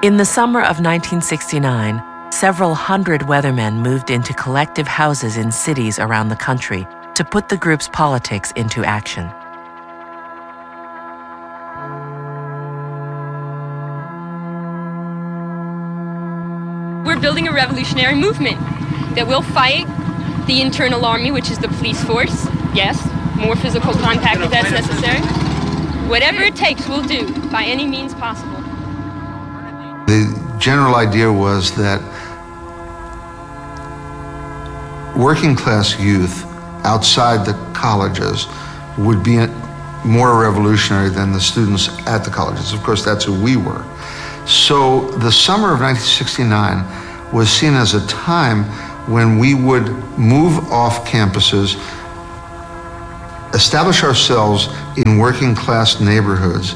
In the summer of 1969, several hundred weathermen moved into collective houses in cities around the country to put the group's politics into action. We're building a revolutionary movement that will fight the internal army, which is the police force. Yes, more physical contact if that's necessary. Whatever it takes, we'll do, by any means possible. The general idea was that working class youth outside the colleges would be more revolutionary than the students at the colleges. Of course, that's who we were. So the summer of 1969 was seen as a time when we would move off campuses, establish ourselves in working class neighborhoods,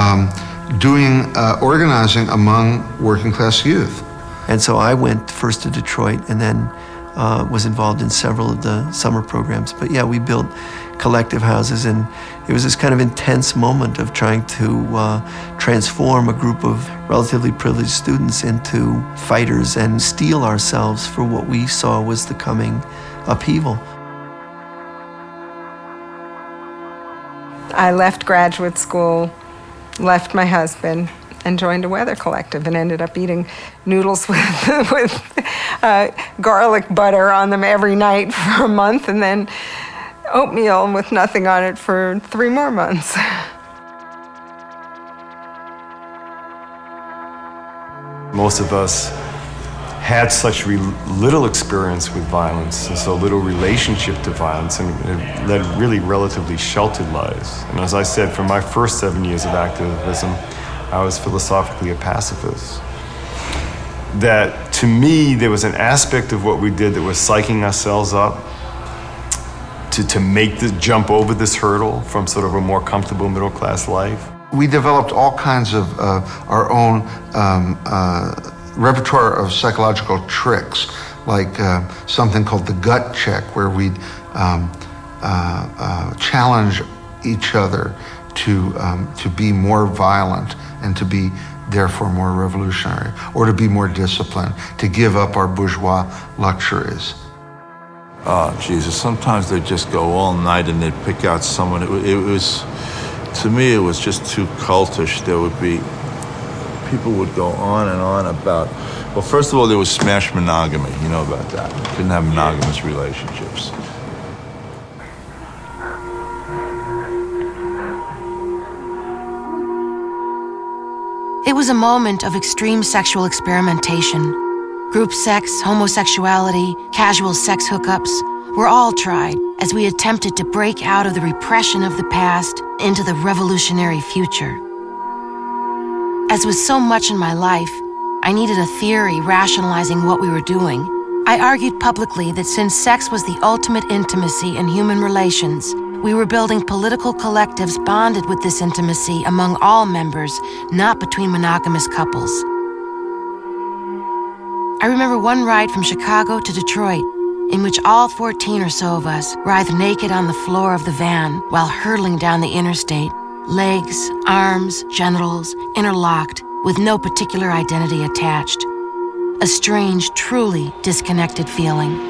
organizing among working class youth. And so I went first to Detroit and then was involved in several of the summer programs. But yeah, we built collective houses, and it was this kind of intense moment of trying to transform a group of relatively privileged students into fighters and steel ourselves for what we saw was the coming upheaval. I left graduate school, left my husband, and joined a weather collective and ended up eating noodles with garlic butter on them every night for a month, and then oatmeal with nothing on it for 3 more months. Most of us had such little experience with violence and so little relationship to violence, and led really relatively sheltered lives. And as I said, for my first 7 years of activism, I was philosophically a pacifist. That to me, there was an aspect of what we did that was psyching ourselves up to make the jump over this hurdle from sort of a more comfortable middle class life. We developed all kinds of our own repertoire of psychological tricks, like something called the gut check, where we'd challenge each other to be more violent and to be therefore more revolutionary, or to be more disciplined, to give up our bourgeois luxuries. Oh, Jesus, sometimes they'd just go all night and they'd pick out someone. It was, to me, it was just too cultish. There would be, people would go on and on about, well, first of all, there was smash monogamy. You know about that. Didn't have monogamous relationships. It was a moment of extreme sexual experimentation. Group sex, homosexuality, casual sex hookups were all tried as we attempted to break out of the repression of the past into the revolutionary future. As with so much in my life, I needed a theory rationalizing what we were doing. I argued publicly that since sex was the ultimate intimacy in human relations, we were building political collectives bonded with this intimacy among all members, not between monogamous couples. I remember one ride from Chicago to Detroit in which all 14 or so of us writhed naked on the floor of the van while hurtling down the interstate, legs, arms, genitals interlocked with no particular identity attached. A strange, truly disconnected feeling.